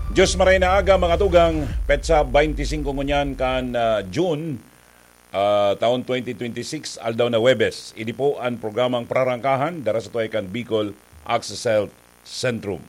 Diyos maray na aga mga tugang, petsa 25 ngunyan kan June taon 2026, aldaw na Webes. Idi po ang programang prarangkahan dara sa tuay kan Bicol Access Health Centrum.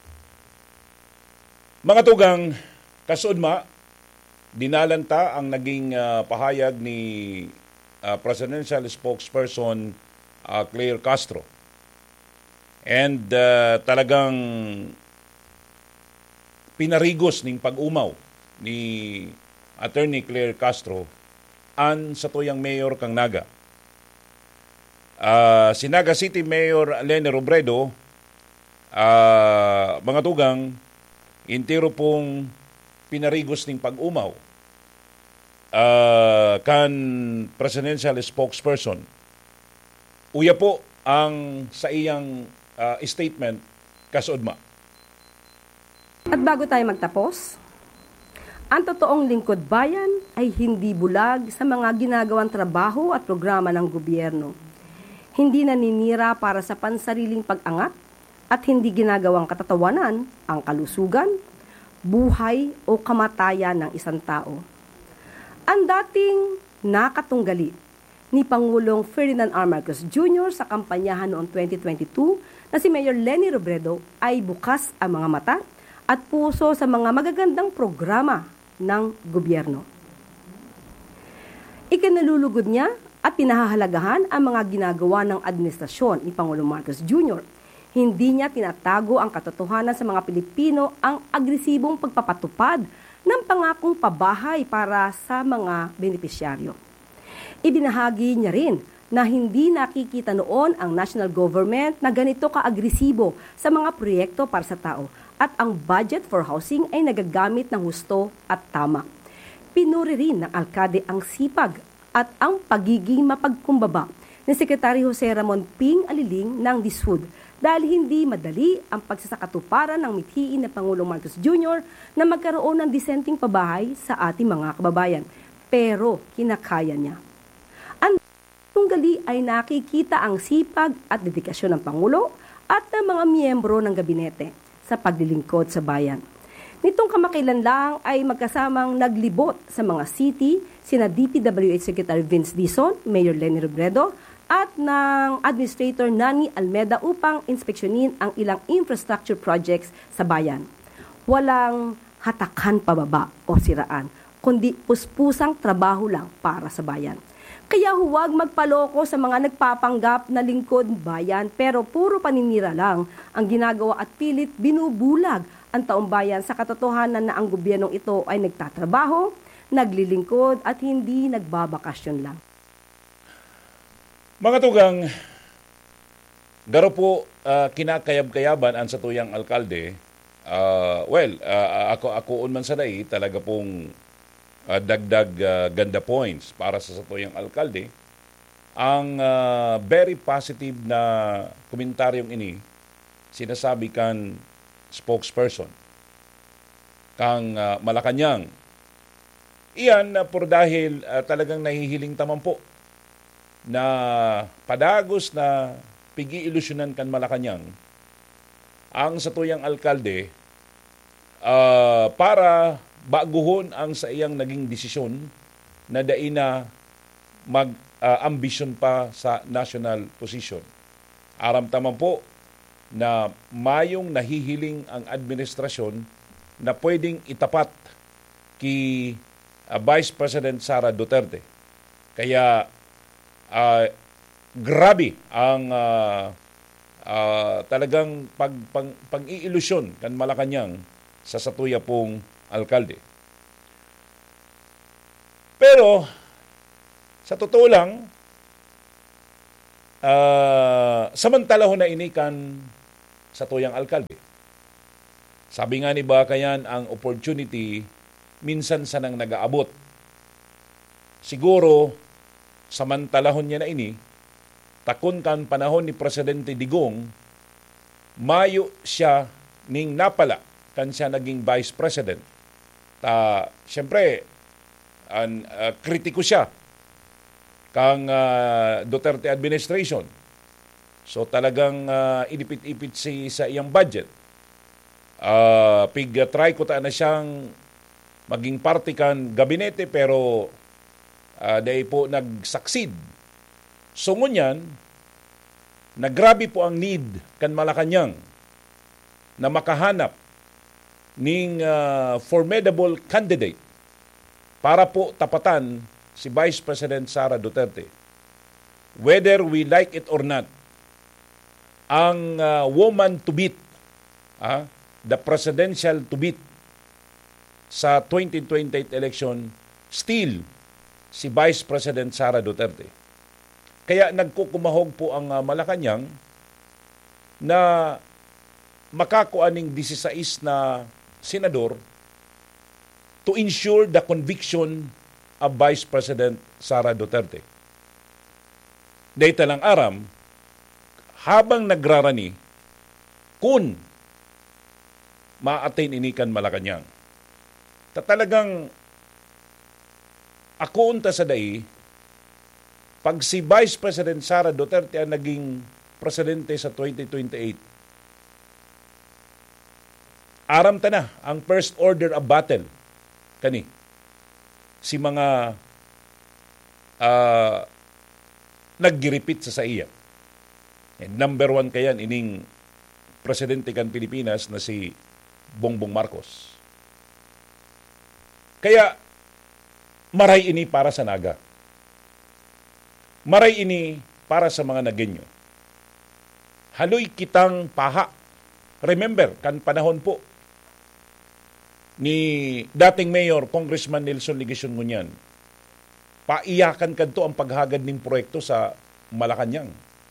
Mga tugang, kasudma, dinalanta ang naging pahayag ni Presidential Spokesperson Claire Castro. And talagang pinarigos ning pag-umaw ni Attorney Claire Castro an sa tuyang mayor kang Naga. Si Naga City Mayor Leni Robredo, mga tugang, intiro pong pinarigos ning pag-umaw kan presidential spokesperson. Uya po ang sa iyang statement kasudma. At bago tayo magtapos, ang totoong lingkod bayan ay hindi bulag sa mga ginagawang trabaho at programa ng gobyerno. Hindi naninira para sa pansariling pag-angat at hindi ginagawang katatawanan ang kalusugan, buhay o kamatayan ng isang tao. Ang dating nakatunggali ni Pangulong Ferdinand R. Marcos Jr. sa kampanyahan noong 2022 na si Mayor Leni Robredo ay bukas ang mga mata at puso sa mga magagandang programa ng gobyerno. Ikinalulugod niya at pinahahalagahan ang mga ginagawa ng administrasyon ni Pangulong Marcos Jr. Hindi niya tinatago ang katotohanan sa mga Pilipino ang agresibong pagpapatupad ng pangakong pabahay para sa mga benepisyaryo. Ibinahagi niya rin na hindi nakikita noon ang national government na ganito ka-agresibo sa mga proyekto para sa tao at ang budget for housing ay nagagamit ng husto at tama. Pinuri rin ng alkade ang sipag at ang pagiging mapagkumbaba ni Secretary Jose Ramon Ping Aliling ng DSWD dahil hindi madali ang pagsasakatuparan ng mithiin ng Pangulong Marcos Jr. na magkaroon ng disenteng pabahay sa ating mga kababayan. Pero kinakaya niya. Ang tunggali ay nakikita ang sipag at dedikasyon ng Pangulo at ng mga miyembro ng gabinete sa paglilingkod sa bayan. Nitong kamakailan lang ay magkasamang naglibot sa mga city sina DPWH Secretary Vince Dizon, Mayor Leni Robredo at ng Administrator Nani Almeda upang inspeksyonin ang ilang infrastructure projects sa bayan. Walang hatakan pababa o siraan, kundi puspusang trabaho lang para sa bayan. Kaya huwag magpaloko sa mga nagpapanggap na lingkod bayan pero puro paninira lang ang ginagawa at pilit binubulag ang taong bayan sa katotohanan na ang gobyernong ito ay nagtatrabaho, naglilingkod at hindi nagbabakasyon lang. Mga tugang, garo po kinakayab-kayaban ang satuyang alkalde. Ako man sa dai talaga pong dagdag ganda points para sa satuyang alkalde. Ang very positive na komentaryong ini sinasabi kan spokesperson kang Malacanang. Iyan por dahil talagang nahihiling taman po na padagos na pigi-ilusyonan kan Malacanang ang satuyang alkalde para baguhon ang sa iyang naging desisyon na daina mag-ambisyon pa sa national position. Aram taman po na mayong nahihiling ang administrasyon na pwedeng itapat ki Vice President Sara Duterte. Kaya grabe ang talagang pag-iilusyon kan Malacanang sa satuya pong alkalde. Pero sa totoo lang, samantalahon na inikan sa tuyang alkalde. Sabi nga ni Bakayan, ang opportunity minsan sa nang nag-aabot. Siguro, samantalahon niya na ini, takon kan panahon ni Presidente Digong, mayo siya ning napala kan siya naging Vice President. Siyempre, kritiko siya kang Duterte administration. So talagang inipit-ipit sa iyang budget. Try ko ta na siyang maging parte kan gabinete pero dahil po nag-succeed. So ngunyan, nagrabe po ang need kan Malacanang na makahanap ning formidable candidate para po tapatan si Vice President Sara Duterte. Whether we like it or not, ang woman to beat, the presidential to beat sa 2028 election, still si Vice President Sara Duterte. Kaya nagkukumahog po ang Malacanang na makakuha ng 16 na senador to ensure the conviction of Vice President Sara Duterte. Dahil lang aram, habang nagrarani, kung ma-attain inikan Malacanang, talagang ako unta sa dai, pag si Vice President Sara Duterte ang naging presidente sa 2028, aram ta na ang first order of battle kani si mga naggiripit sa iya. And number 1 kayan ining presidente kan Pilipinas na si Bongbong Marcos. Kaya maray ini para sa Naga. Maray ini para sa mga Nagenyo. Haloy kitang paha. Remember, kan panahon po ni dating Mayor Congressman Nelson Ligacion Ngunyan, paiyakan kadto ang paghagad ning proyekto sa Malacanang.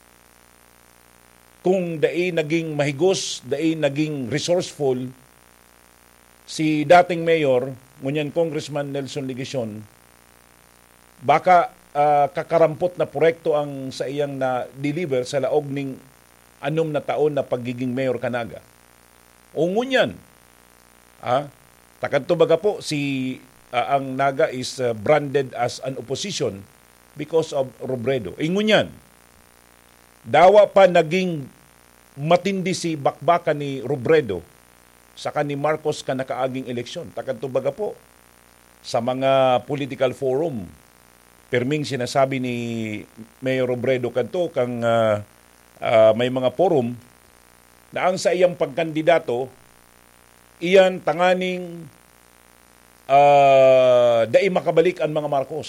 Kung dai naging mahigos, dai naging resourceful si dating Mayor ngunyan Congressman Nelson Ligacion, baka kakarampot na proyekto ang sa iyang na-deliver sa laog ning 6 na taon na pagiging mayor kanaga. O ngunyan, takadto baga po si ang Naga is branded as an opposition because of Robredo. Ngunyan, dawa pa naging matindi si bakbakan ni Robredo sa ni Marcos ka nakaaging eleksyon. Takadto baga po sa mga political forum, perming sinasabi ni Mayor Robredo kadto kang may mga forum na ang sa iyang pagkandidato iyan tanganing dai makabalik ang mga Marcos.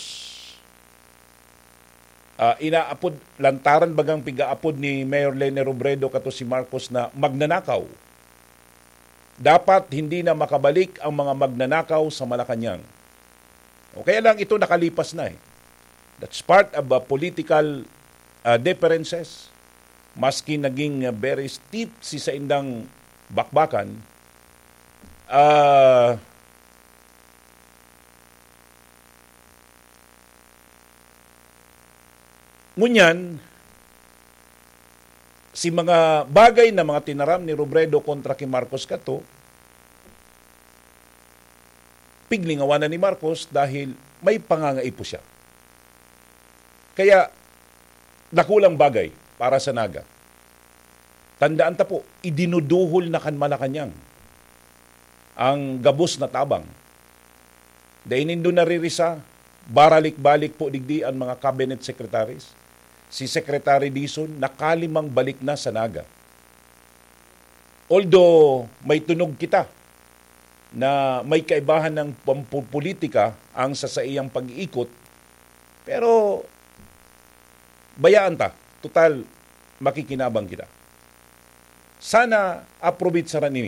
Inaapod lantaran bagang pigaapod ni Mayor Lene Robredo kato si Marcos na magnanakaw. Dapat hindi na makabalik ang mga magnanakaw sa Malacanang. O kaya lang ito nakalipas na eh. That's part of political differences. Maski naging very steep si sa indang bakbakan, ngunyan, si mga bagay na mga tinaram ni Robredo kontra kay Marcos kato, piglingawan na ni Marcos dahil may pangangaipo siya. Kaya, nakulang bagay para sa Naga. Tandaan ta po, idinuduhol na kan Malacanang ang gabos na tabang. Dahil nindo naririsa, baralik-balik po digdi ang mga cabinet secretaries. Si Secretary Dizon nakalimang balik na sa Naga. Although may tunog kita na may kaibahan ng politika ang sa iyang pag-iikot, pero bayaan ta, total makikinabang kita. Sana approve sa ranini.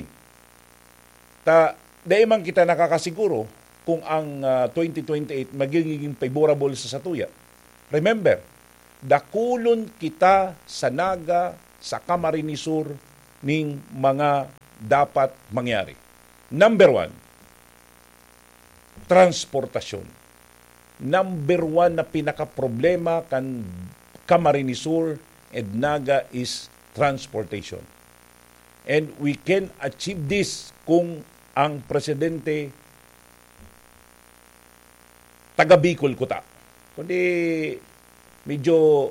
Daimang kita nakakasiguro kung ang 2028 magiging favorable sa Satuya. Remember, dakulon kita sa Naga, sa Camarines Sur ning mga dapat mangyari. Number 1, transportasyon. Number 1 na pinaka-problema kan Camarines Sur and Naga is transportation. And we can achieve this kung ang presidente taga Bicol kuta. Kundi medyo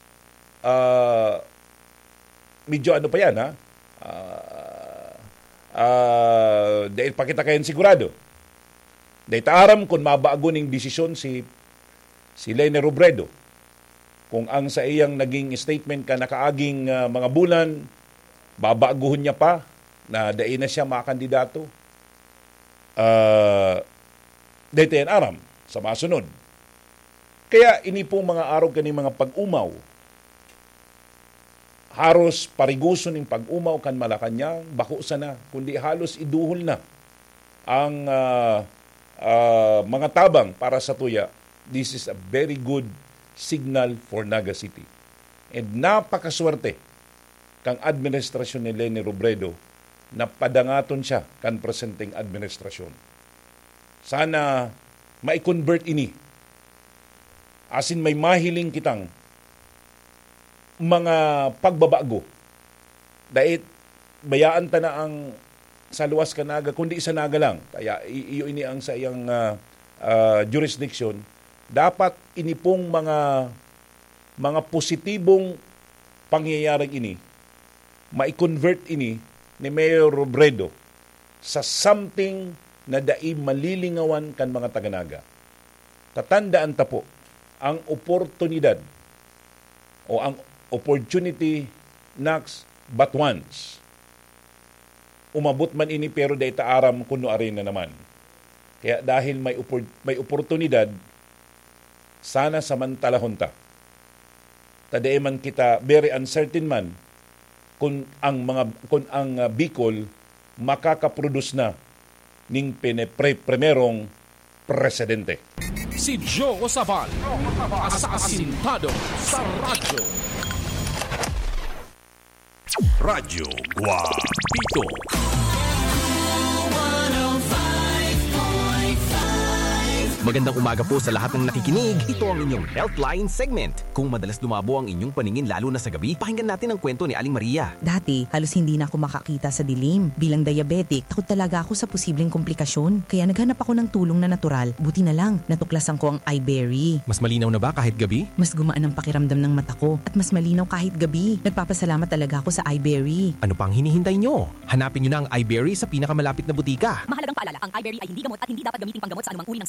ano pa yan dahil pakita kayan sigurado. Dahil taaram kung mabago ning desisyon si Leni Robredo. Kung ang sa iyang naging statement ka nakaaging mga bulan, babaguhon niya pa na dahil na siya makakandidato. Dahil tayan aram sa masunod. Kaya ini pong mga araw kani mga pag-umaw, haros pariguso ning pag-umaw kan Malacañang, bako sana, kundi halos iduhol na ang mga tabang para sa tuya. This is a very good signal for Naga City. And napakaswerte kang administrasyon ni Leni Robredo na padangaton siya kan presenteng administrasyon. Sana mai-convert ini. Asin may mahiling kitang mga pagbabago. Dahil bayaan ta na ang sa luwas ka Naga, kundi isa Naga lang. Kaya iyo ini ang sa iyang jurisdiction. Dapat ini pong mga positibong pangyayaring ini, mai-convert ini ni Mayor Robredo sa something na dai malilingawan kan mga taga-Naga. Tatandaan ta po, ang oportunidad o ang opportunity knocks but once. Umabot man ini pero dahil taaram kuno arin na naman. Kaya dahil may oportunidad, sana samantalahon ta. Tadee man kita very uncertain man kung ang Bicol makakaproduce na ning primerong presidente. Si Joe Sabal, asasintado sa radyo. Radyo Guapito. Magandang umaga po sa lahat ng nakikinig. Ito ang inyong Healthline segment. Kung madalas lumabo ang inyong paningin lalo na sa gabi, pakinggan natin ang kwento ni Aling Maria. Dati, halos hindi na ako makakita sa dilim. Bilang diabetic, takot talaga ako sa posibleng komplikasyon. Kaya naghanap ako ng tulong na natural. Buti na lang, natuklasan ko ang iBerry. Mas malinaw na ba kahit gabi? Mas gumaan ang pakiramdam ng mata ko at mas malinaw kahit gabi. Nagpapasalamat talaga ako sa iBerry. Ano pang hinihintay nyo? Hanapin nyo na ang iBerry sa pinakamalapit na butika. Mahalagang paalala, ang iBerry ay hindi gamot at hindi dapat gamitin panggamot sa anumang uri ng